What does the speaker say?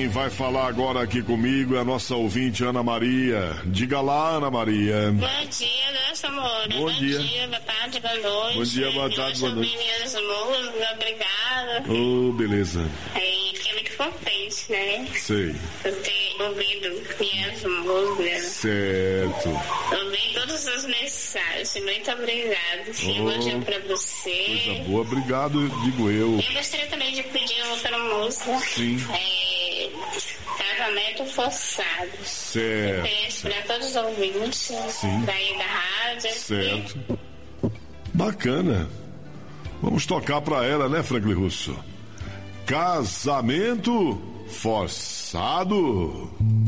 Quem vai falar agora aqui comigo é a nossa ouvinte Ana Maria. Diga lá, Ana Maria. Bom dia, nossa amor. Bom dia, boa tarde, boa noite. Bom dia, boa tarde, boa noite. Minhas músicas, obrigada. Oh, beleza. Aí, fiquei muito contente, né? Sei. Por ter ouvido minhas músicas. Certo. Ouvi todas as mensagens. Muito obrigada. Bom dia pra você. Coisa boa, obrigado, digo eu. Eu gostaria também de pedir outra música. Sim. Casamento Forçado. Certo. Para todos os ouvintes. Sim. Daí da rádio. Certo. Bacana. Vamos tocar pra ela, né, Franklin Russo? Casamento Forçado.